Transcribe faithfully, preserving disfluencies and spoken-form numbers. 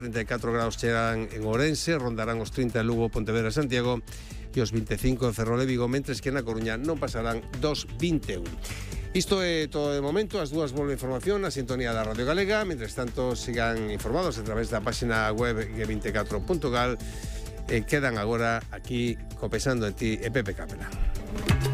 trinta e catro graus chegarán en Ourense, rondarán os trinta en Lugo, Pontevedra e Santiago e os vinte e cinco en Ferrol e Vigo, mentres que na Coruña non pasarán dos vinte e un. Isto é todo de momento, as dúas volve información na sintonía da Radio Galega. Mentres tanto, sigan informados a través da página web g vinte e catro punto gal e quedan agora aquí copesando en ti e Pepe Capela.